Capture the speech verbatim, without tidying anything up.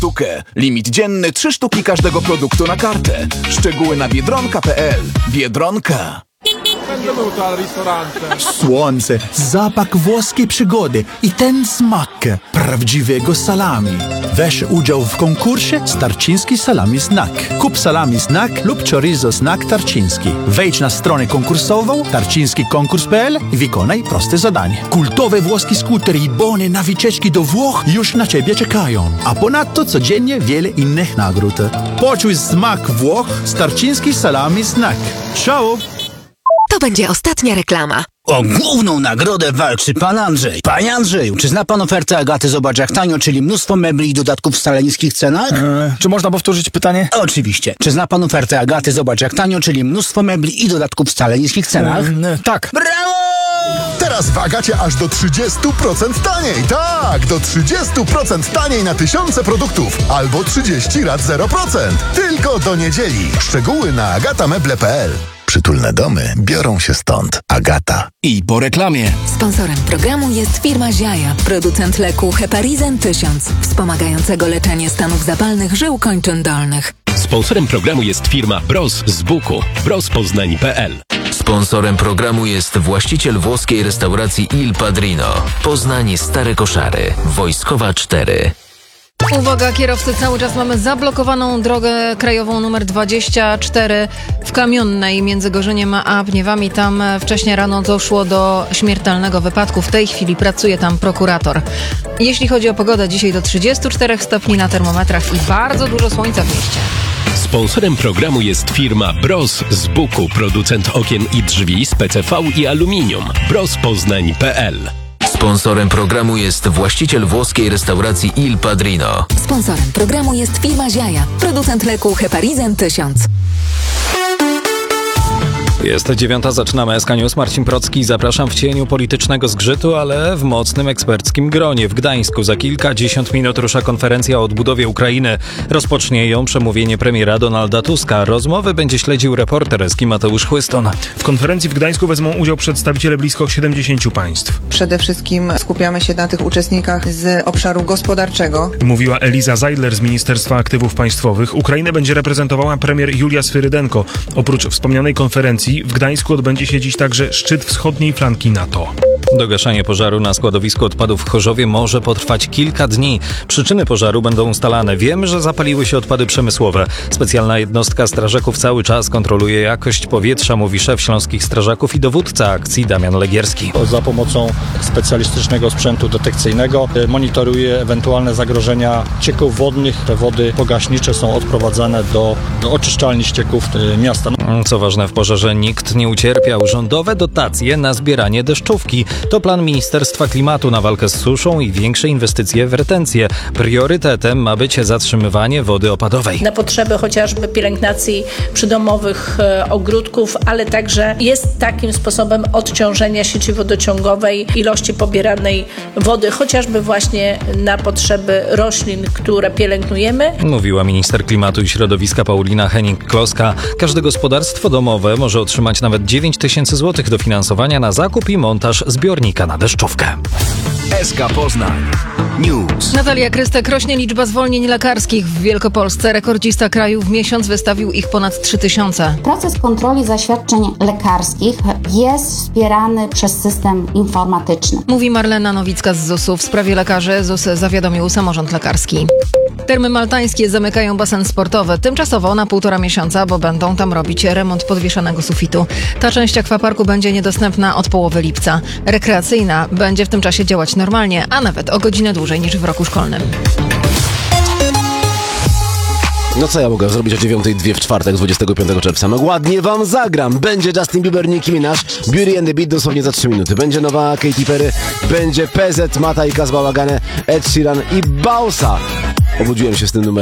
sztukę. Limit dzienny trzy sztuki każdego produktu na kartę. Szczegóły na biedronka kropka p l. Biedronka. Benvenuto al ristorante. Słońce, zapach włoskiej przygody i ten smak prawdziwego salami. Weź udział w konkursie Starczyński Salami Snack. Kup salami snack lub chorizo snack Tarczyński. Wejdź na stronę konkursową tarczyński konkurs kropka p l i wykonaj proste zadanie. Kultowe włoskie skutery i bony na wycieczki do Włoch już na Ciebie czekają. A ponadto codziennie wiele innych nagród. Poczuj smak Włoch z Tarczyński Salami Snack. Ciao! To będzie ostatnia reklama. O główną nagrodę walczy pan Andrzej. Panie Andrzeju, czy zna pan ofertę Agaty Zobacz jak tanio, czyli mnóstwo mebli i dodatków w wcale niskich cenach? Eee, czy można powtórzyć pytanie? Oczywiście. Czy zna pan ofertę Agaty Zobacz jak tanio, czyli mnóstwo mebli i dodatków w wcale niskich cenach? Eee, tak. Brawo! Teraz w Agacie aż do trzydzieści procent taniej. Tak, do trzydzieści procent taniej na tysiące produktów. Albo trzydzieści rat zero procent. Tylko do niedzieli. Szczegóły na agatameble kropka p l. Przytulne domy biorą się stąd. Agata. I po reklamie. Sponsorem programu jest firma Ziaja, producent leku Heparizan tysiąc, wspomagającego leczenie stanów zapalnych żył kończyn dolnych. Sponsorem programu jest firma Bros z Buku. bros poznań kropka p l. Sponsorem programu jest właściciel włoskiej restauracji Il Padrino. Poznań Stare Koszary. Wojskowa cztery. Uwaga, kierowcy, cały czas mamy zablokowaną drogę krajową numer dwadzieścia cztery w Kamionnej między Gorzeniem a Pniewami. Tam wcześniej rano doszło do śmiertelnego wypadku. W tej chwili pracuje tam prokurator. Jeśli chodzi o pogodę, dzisiaj do trzydziestu czterech stopni na termometrach i bardzo dużo słońca w mieście. Sponsorem programu jest firma Bros z Buku, producent okien i drzwi z P C V i aluminium. bros poznań kropka p l. Sponsorem programu jest właściciel włoskiej restauracji Il Padrino. Sponsorem programu jest firma Ziaja, producent leku Heparizan tysiąc. Jest dziewiąta, zaczynamy S K News. Marcin Procki, zapraszam w cieniu politycznego zgrzytu, ale w mocnym eksperckim gronie. W Gdańsku za kilkadziesiąt minut rusza konferencja o odbudowie Ukrainy. Rozpocznie ją przemówienie premiera Donalda Tuska. Rozmowy będzie śledził reporter S K I Mateusz Chłyston. W konferencji w Gdańsku wezmą udział przedstawiciele blisko siedemdziesięciu państw. Przede wszystkim skupiamy się na tych uczestnikach z obszaru gospodarczego. Mówiła Eliza Zajdler z Ministerstwa Aktywów Państwowych. Ukrainę będzie reprezentowała premier Julia Swyrydenko. Oprócz wspomnianej konferencji w Gdańsku odbędzie się dziś także szczyt wschodniej flanki NATO. Dogaszanie pożaru na składowisku odpadów w Chorzowie może potrwać kilka dni. Przyczyny pożaru będą ustalane. Wiemy, że zapaliły się odpady przemysłowe. Specjalna jednostka strażaków cały czas kontroluje jakość powietrza, mówi szef Śląskich Strażaków i dowódca akcji Damian Legierski. Za pomocą specjalistycznego sprzętu detekcyjnego monitoruje ewentualne zagrożenia ścieków wodnych. Te wody pogaśnicze są odprowadzane do, do oczyszczalni ścieków miasta. Co ważne, w pożarze nikt nie ucierpiał. Rządowe dotacje na zbieranie deszczówki. To plan Ministerstwa Klimatu na walkę z suszą i większe inwestycje w retencję. Priorytetem ma być zatrzymywanie wody opadowej. Na potrzeby chociażby pielęgnacji przydomowych e, ogródków, ale także jest takim sposobem odciążenia sieci wodociągowej, ilości pobieranej wody, chociażby właśnie na potrzeby roślin, które pielęgnujemy. Mówiła minister klimatu i środowiska Paulina Henning-Kloska. Każde gospodarstwo domowe może otrzymać nawet dziewięć tysięcy złotych dofinansowania na zakup i montaż zbiornika na deszczówkę. S K Poznań News. Natalia Krystek. Rośnie liczba zwolnień lekarskich w Wielkopolsce. Rekordzista kraju w miesiąc wystawił ich ponad trzy tysiące. Proces kontroli zaświadczeń lekarskich jest wspierany przez system informatyczny. Mówi Marlena Nowicka z zusu. W sprawie lekarzy ZUS zawiadomił samorząd lekarski. Termy Maltańskie zamykają basen sportowy. Tymczasowo na półtora miesiąca, bo będą tam robić remont podwieszanego sufitu. Ta część akwaparku będzie niedostępna od połowy lipca. Rekreacyjna będzie w tym czasie działać normalnie, a nawet o godzinę dłużej niż w roku szkolnym. No co ja mogę zrobić o dziewiątej dwie w czwartek, dwudziestego piątego czerwca? No ładnie wam zagram. Będzie Justin Bieber, Nicki Minaj, Beauty and the Beat dosłownie za trzy minuty. Będzie nowa Katy Perry, będzie P Z, Mata i Kaz Bałagane, Ed Sheeran i Bausa. Obudziłem się z tym numerem.